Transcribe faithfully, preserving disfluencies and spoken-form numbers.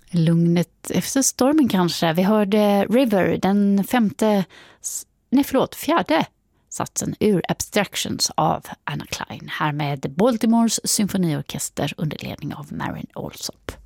Lugnet efter stormen kanske. Vi hörde River, den femte, nej förlåt, fjärde satsen ur Abstractions av Anna Klein. Här med Baltimores symfoniorkester under ledning av Marin Alsop.